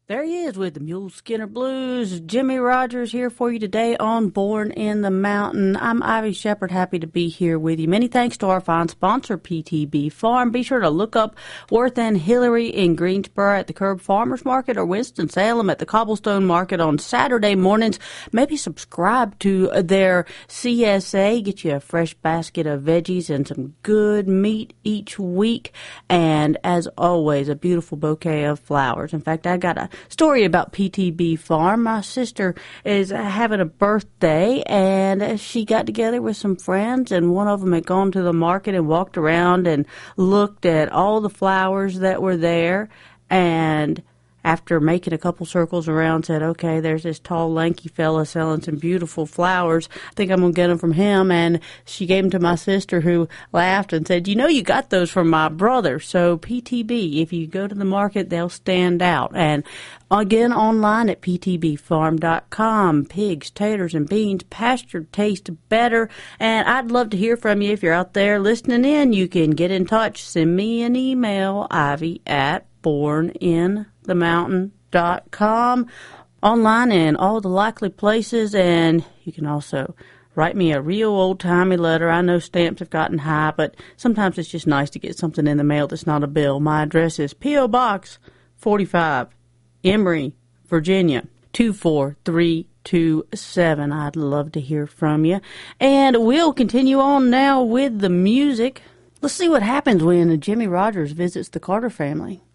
There he is with the Mule Skinner Blues. Jimmie Rodgers here for you today on Born in the Mountain. I'm Ivy Shepard, happy to be here with you. Many thanks to our fine sponsor, PTB Farm. Be sure to look up Worth and Hillary in Greensboro at the Curb Farmers Market or Winston-Salem at the Cobblestone Market on Saturday mornings. Maybe subscribe to their CSA. Get you a fresh basket of veggies and some good meat each week. And as always, a beautiful bouquet of flowers. In fact, I got a story about PTB Farm. My sister is having a birthday, and she got together with some friends, and one of them had gone to the market and walked around and looked at all the flowers that were there, and after making a couple circles around, said, okay, there's this tall, lanky fella selling some beautiful flowers. I think I'm going to get them from him. And she gave them to my sister, who laughed and said, you know, you got those from my brother. So PTB, if you go to the market, they'll stand out. And again, online at ptbfarm.com. Pigs, taters, and beans, pastured taste better. And I'd love to hear from you. If you're out there listening in, you can get in touch. Send me an email, ivy@borninthemountain.com, online in all the likely places, and you can also write me a real old-timey letter. I know stamps have gotten high, but sometimes it's just nice to get something in the mail that's not a bill. My address is P.O. Box 45, Emory, Virginia, 24327. I'd love to hear from you. And we'll continue on now with the music. Let's see what happens when Jimmie Rodgers visits the Carter family.